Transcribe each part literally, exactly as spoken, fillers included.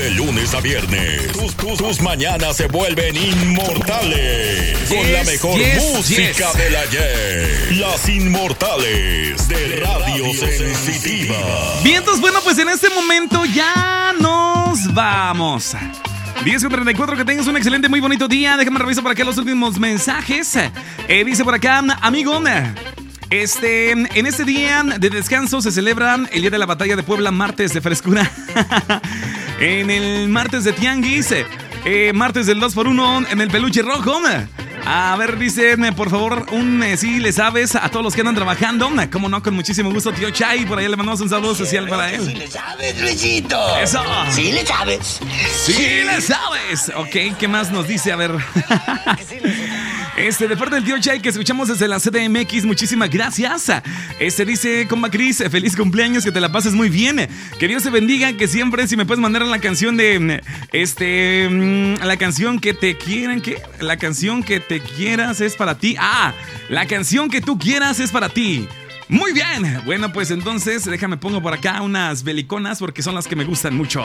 De lunes a viernes, tus, tus, tus mañanas se vuelven inmortales. Yes, con la mejor yes, música yes. del ayer. Las Inmortales de Radio Sensitiva. Bien, entonces, bueno, pues en este momento ya nos vamos. diez con treinta y cuatro, que tengas un excelente, muy bonito día. Déjame revisar por acá los últimos mensajes. Eh, dice por acá, amigo, este, en este día de descanso se celebra el Día de la Batalla de Puebla, martes de frescura. En el martes de Tianguis, eh, martes del dos por uno en el Peluche Rojo. A ver, dice, por favor, un eh, sí le sabes a todos los que andan trabajando. Como no, con muchísimo gusto, tío Chay. Por ahí le mandamos un saludo especial para él. Sí le sabes, Luisito. Eso. Sí le sabes. Sí, sí le sabes. Ok, ¿qué más nos dice? A ver. Este, de parte del tío Chay, que escuchamos desde la C D M X, muchísimas gracias. Este dice, compa Cris, feliz cumpleaños, que te la pases muy bien. Que Dios te bendiga, que siempre, si me puedes mandar la canción de, este, la canción que te quieran, ¿qué? La canción que te quieras es para ti. Ah, la canción que tú quieras es para ti. Muy bien, bueno, pues entonces déjame pongo por acá unas beliconas porque son las que me gustan mucho.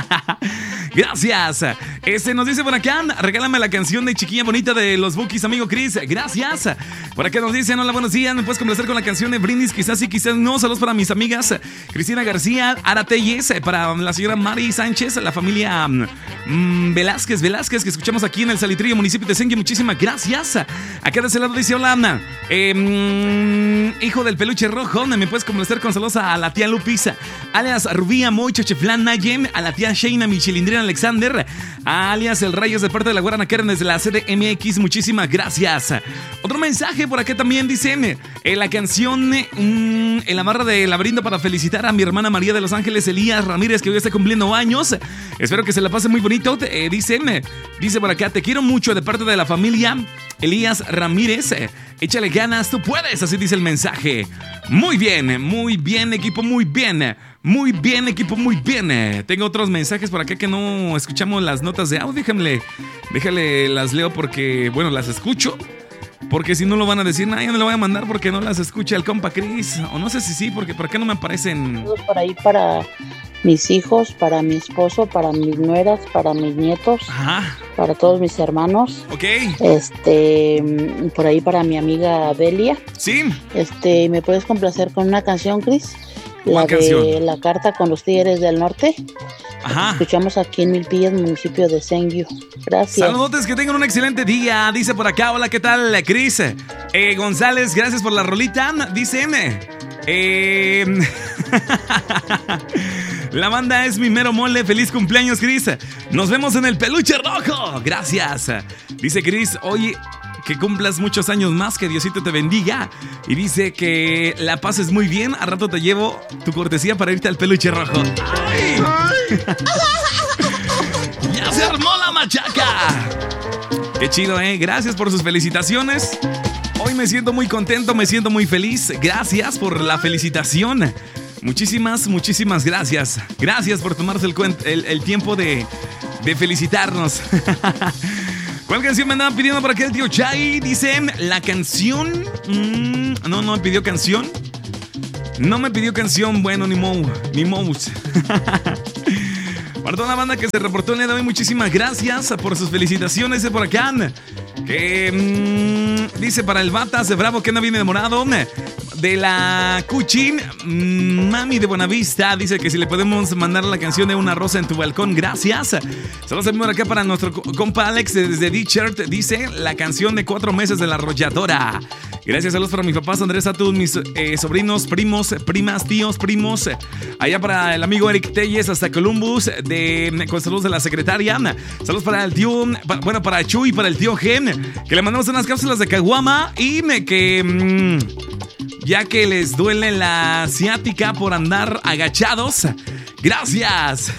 Gracias. Este nos dice por acá, regálame la canción de Chiquilla Bonita de los Bukis, amigo Chris. Gracias. Por acá nos dicen, hola, buenos días, ¿me puedes complacer con la canción de Brindis? Quizás sí, quizás no. Saludos para mis amigas Cristina García, Ara Telles, para la señora Mari Sánchez, la familia mmm, Velázquez, Velázquez, que escuchamos aquí en el Salitrillo, municipio de Sengue. Muchísimas gracias. Acá de ese lado dice, hola, Ana, eh, mmm, hijo del Peluche Rojo, ¿me puedes complacer con saludos a la tía Lupisa, alias Rubí Moy, Chocheflán Nayem, a la tía Sheina Michilindrina Alexander, alias El Rayos, de parte de la Guarana Karen desde la C D M X, muchísimas gracias. Otro mensaje por acá también dice, eh, la canción mmm, en la barra de Laberinto para felicitar a mi hermana María de Los Ángeles Elías Ramírez, que hoy está cumpliendo años. Espero que se la pase muy bonito. Eh, dice, dice por acá, te quiero mucho de parte de la familia Elías Ramírez. Eh, échale ganas, tú puedes, así dice el mensaje. Muy bien, muy bien, equipo, muy bien. Muy bien, equipo, muy bien. Tengo otros mensajes por acá que no escuchamos las notas de audio. Déjame, déjale, las leo porque, bueno, las escucho. Porque si no lo van a decir, nadie me lo voy a mandar porque no las escucha el compa Chris. O no sé si sí, porque por acá no me aparecen. Por ahí para mis hijos, para mi esposo, para mis nueras, para mis nietos. Ajá. Para todos mis hermanos. Ok. Este, por ahí para mi amiga Delia. Sí. Este, ¿me puedes complacer con una canción, Chris? La de canción? La carta con los Tigres del Norte. Ajá. Escuchamos aquí en Milpillas, municipio de Sengue. Gracias. Saludos, que tengan un excelente día. Dice por acá, hola, ¿qué tal, Cris? Eh, González, gracias por la rolita. Dice M. Eh... La banda es mi mero mole. Feliz cumpleaños, Cris. Nos vemos en el Peluche Rojo. Gracias. Dice Cris, oye, que cumplas muchos años más, que Diosito te bendiga. Y dice que la pases muy bien. A rato te llevo tu cortesía para irte al Peluche Rojo. ¡Ay! ¡Ya se armó la machaca! Qué chido, ¿eh? Gracias por sus felicitaciones. Hoy me siento muy contento, me siento muy feliz. Gracias por la felicitación. Muchísimas, muchísimas gracias. Gracias por tomarse el, el, el tiempo de, de felicitarnos. ¿Cuál canción me andaba pidiendo por aquí el tío Chay? Dice, la canción... Mmm, no, no me pidió canción. No me pidió canción. Bueno, ni mo, ni mous. Para toda la banda que se reportó el día de hoy, muchísimas gracias por sus felicitaciones de por acá. Que mmm, dice para el Batas de Bravo, que no viene demorado. De la Cuchín, mmm, Mami de Buenavista, dice que si le podemos mandar la canción de Una Rosa en tu Balcón, gracias. Saludos por acá para nuestro compa Alex desde D-Shirt, dice la canción de Cuatro Meses de la Arrolladora. Gracias, saludos para mis papás, Andrés, a todos mis eh, sobrinos, primos, primas, tíos, primos. Allá para el amigo Eric Telles hasta Columbus, de, con saludos de la secretaria. Saludos para el tío, para, bueno, para Chuy y para el tío Gen, que le mandamos unas cápsulas de caguama y me, que... Mmm, ya que les duele la ciática por andar agachados. Gracias.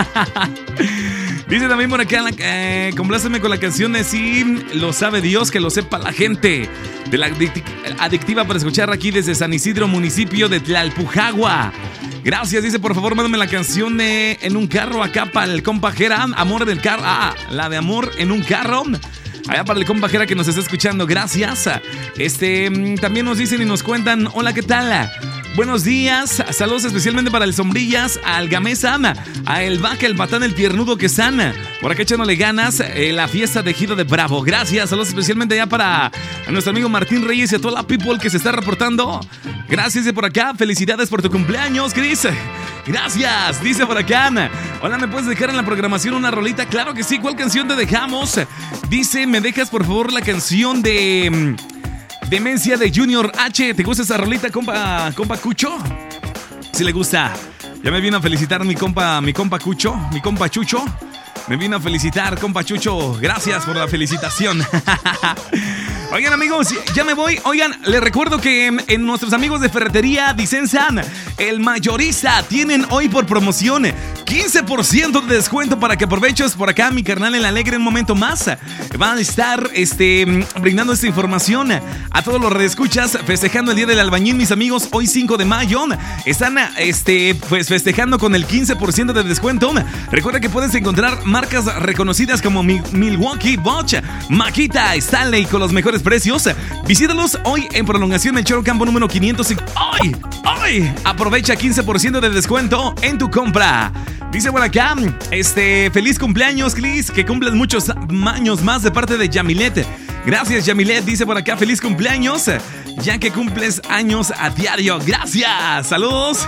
Dice también por acá, eh, compláceme con la canción de Sí, lo sabe Dios, que lo sepa la gente. De la adictiva para escuchar aquí desde San Isidro, municipio de Tlalpujagua. Gracias, dice, por favor, mándame la canción de En un carro acá para el compa Jera, Amor del carro. Ah, la de Amor en un carro. Allá para el compa Jera que nos está escuchando, gracias. Este, también nos dicen y nos cuentan, hola, ¿qué tal? buenos días. Saludos especialmente para el Sombrillas, al Gamesa, a el Vaca, el Patán, el Piernudo que sana. Por acá echándole ganas eh, la fiesta de Ejido de Bravo. Gracias. Saludos especialmente ya para nuestro amigo Martín Reyes y a toda la people que se está reportando. Gracias de por acá. Felicidades por tu cumpleaños, Cris. Gracias. Dice por acá. Hola, ¿me puedes dejar en la programación una rolita? Claro que sí. ¿Cuál canción te dejamos? Dice, ¿me dejas por favor la canción de Demencia de Junior H? ¿Te gusta esa rolita, compa, compa Cucho? Si le gusta. Ya me vino a felicitar mi compa, mi compa Cucho, mi compa Chucho. Me vino a felicitar, compa Chucho. Gracias por la felicitación. Oigan, amigos, ya me voy. Oigan, les recuerdo que en nuestros amigos de Ferretería Dicenza, el mayorista, tienen hoy por promoción quince por ciento de descuento para que aproveches. Por acá, mi carnal El Alegre, un momento más van a estar este, brindando esta información a todos los redescuchas, festejando el Día del Albañil, mis amigos. Hoy cinco de mayo están este, pues, festejando con el quince por ciento de descuento. Recuerda que puedes encontrar marcas reconocidas como Milwaukee, Bosch, Makita, Stanley con los mejores precios. Visítalos hoy en prolongación del Choro Campo número quinientos. ¡Hoy! ¡Hoy! Aprovecha quince por ciento de descuento en tu compra. Dice por acá, este, feliz cumpleaños, Cris, que cumplas muchos años más de parte de Yamilet. Gracias, Yamilet. Dice por acá, feliz cumpleaños, ya que cumples años a diario. Gracias. Saludos.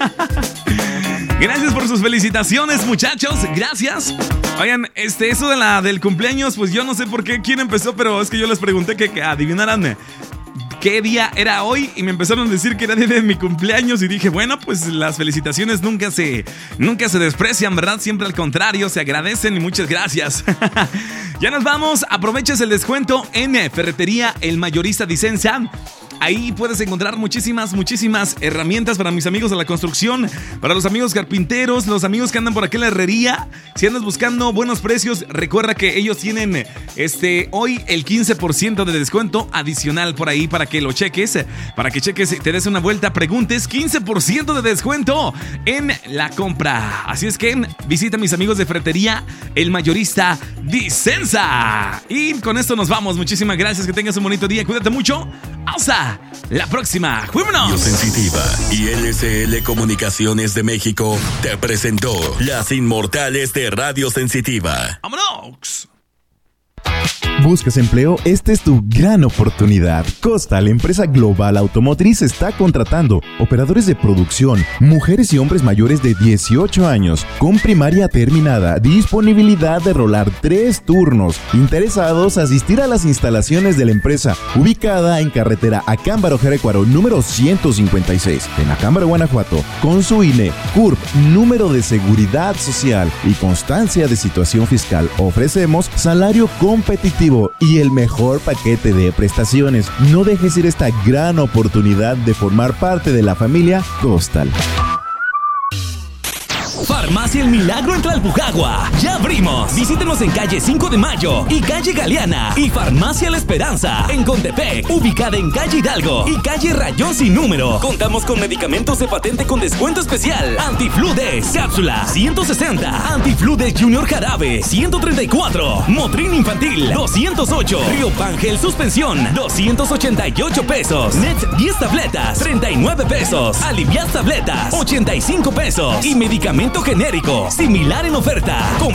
Gracias por sus felicitaciones, muchachos. Gracias. Oigan, este, eso de la del cumpleaños, pues yo no sé por qué quién empezó, pero es que yo les pregunté que, que adivinaran qué día era hoy y me empezaron a decir que era día de mi cumpleaños y dije, bueno, pues las felicitaciones nunca se, nunca se desprecian, ¿verdad? Siempre al contrario, se agradecen y muchas gracias. Ya nos vamos, aproveches el descuento en Ferretería El Mayorista Dicenza. Ahí puedes encontrar muchísimas, muchísimas herramientas para mis amigos de la construcción, para los amigos carpinteros, los amigos que andan por aquí en la herrería. Si andas buscando buenos precios, recuerda que ellos tienen este, hoy el quince por ciento de descuento adicional por ahí para que lo cheques, para que cheques, te des una vuelta, preguntes, quince por ciento de descuento en la compra. Así es que visita a mis amigos de Ferretería El Mayorista Dicenza. Y con esto nos vamos. Muchísimas gracias, que tengas un bonito día, cuídate mucho. Hasta la próxima. ¡Vámonos! Radio Sensitiva y L C L Comunicaciones de México te presentó Las Inmortales de Radio Sensitiva. ¡Vámonos! ¿Buscas empleo? Esta es tu gran oportunidad. Costa, la empresa global automotriz, está contratando operadores de producción, mujeres y hombres mayores de dieciocho años, con primaria terminada, disponibilidad de rolar tres turnos. Interesados, asistir a las instalaciones de la empresa, ubicada en carretera Acámbaro Jerecuaro, número ciento cincuenta y seis, en Acámbaro, Guanajuato, con su I N E, C U R P, número de seguridad social y constancia de situación fiscal. Ofrecemos salario competitivo y el mejor paquete de prestaciones. No dejes ir esta gran oportunidad de formar parte de la familia Costal. Farmacia El Milagro en Tlalpujagua. Ya abrimos. Visítenos en calle cinco de mayo y calle Galeana. Y Farmacia La Esperanza en Contepec, ubicada en calle Hidalgo y calle Rayón Sin Número. Contamos con medicamentos de patente con descuento especial. Antifludes, cápsula ciento sesenta. Antifludes Junior Jarabe ciento treinta y cuatro. Motrin Infantil doscientos ocho. Río Pangel Suspensión doscientos ochenta y ocho pesos. Net diez tabletas treinta y nueve pesos. Alivias tabletas ochenta y cinco pesos. Y medicamento genérico similar en oferta. Con